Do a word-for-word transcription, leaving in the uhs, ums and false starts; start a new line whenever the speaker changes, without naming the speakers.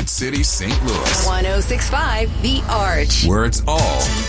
City, Saint Louis.
one oh six point five The Arch.
Where it's all